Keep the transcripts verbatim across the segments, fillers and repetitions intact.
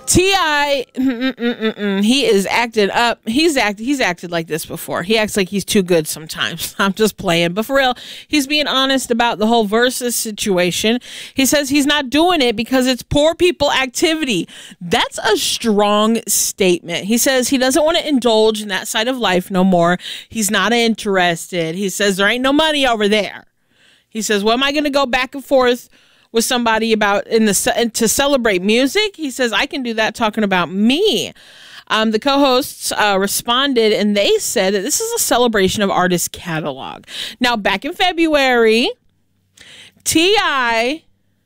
T I, he is acted up. He's acted. He's acted like this before. He acts like he's too good sometimes. I'm just playing, but for real, he's being honest about the whole Versus situation. He says he's not doing it because it's poor people activity. That's a strong statement. He says he doesn't want to indulge in that side of life no more. He's not interested. He says there ain't no money over there. He says, "What am I going to go back and forth with somebody about in the to celebrate music?" He says, "I can do that talking about me." Um, the co-hosts uh, responded, and they said that this is a celebration of artists' catalog. Now, back in February, T I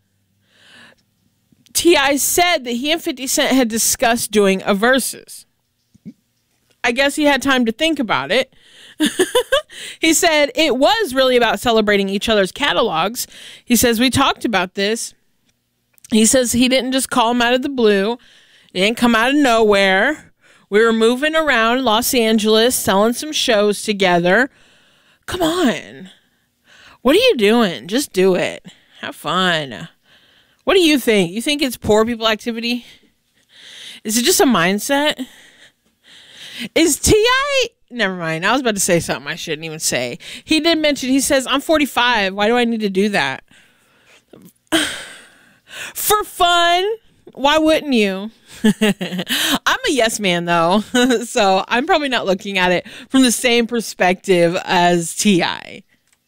T I said that he and fifty Cent had discussed doing a Versus. I guess he had time to think about it. He said it was really about celebrating each other's catalogs. He says, "We talked about this." He says he didn't just call him out of the blue. It didn't come out of nowhere. We were moving around Los Angeles, selling some shows together. Come on. What are you doing? Just do it. Have fun. What do you think? You think it's poor people activity? Is it just a mindset? Is T I... Never mind. I was about to say something I shouldn't even say. He did mention, he says, "I'm forty-five. Why do I need to do that?" For fun. Why wouldn't you? I'm a yes man, though. So I'm probably not looking at it from the same perspective as T I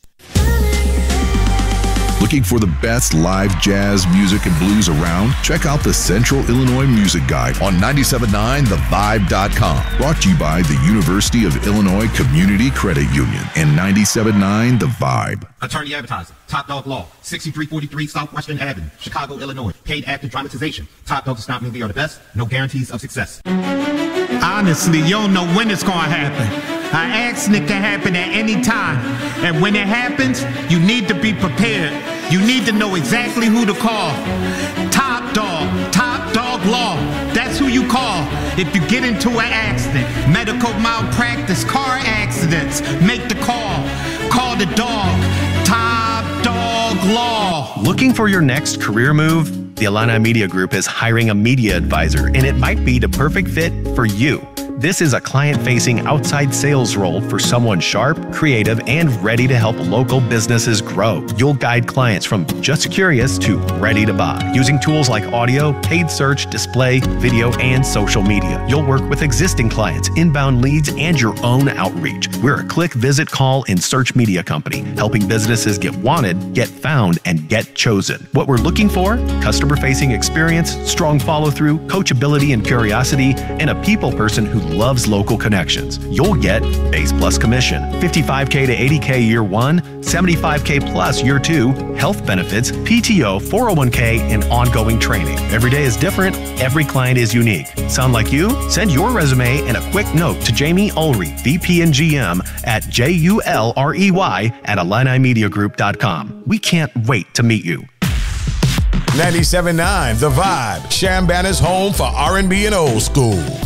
Looking for the best live jazz music and blues around? Check out the Central Illinois Music Guide on ninety-seven point nine the vibe dot com. Brought to you by the University of Illinois Community Credit Union and ninety-seven point nine The Vibe. Attorney Advertising, Top Dog Law, sixty-three forty-three Southwestern Avenue, Chicago, Illinois. Paid actor dramatization. Top Dog does not mean we are the best. No guarantees of success. Honestly, you don't know when it's going to happen. An accident can happen at any time. And when it happens, you need to be prepared. You need to know exactly who to call. Top Dog, Top Dog Law. That's who you call if you get into an accident. Medical malpractice, car accidents. Make the call. Call the dog. Top Dog Law. Looking for your next career move? The Illini Media Group is hiring a media advisor, and it might be the perfect fit for you. This is a client-facing outside sales role for someone sharp, creative, and ready to help local businesses grow. You'll guide clients from just curious to ready to buy, using tools like audio, paid search, display, video, and social media. You'll work with existing clients, inbound leads, and your own outreach. We're a click, visit, call, and search media company, helping businesses get wanted, get found, and get chosen. What we're looking for? Customer-facing experience, strong follow-through, coachability and curiosity, and a people person who loves local connections. You'll get base plus commission, fifty-five K to eighty K year one, seventy-five K plus year two, health benefits, P T O, four oh one K, and ongoing training. Every day is different. Every client is unique. Sound like you? Send your resume and a quick note to Jamie Ulrey, V P and G M at J U L R E Y at Illini Media Group dot com. We can't wait to meet you. ninety-seven point nine The Vibe, Chambana's home for R and B and old school.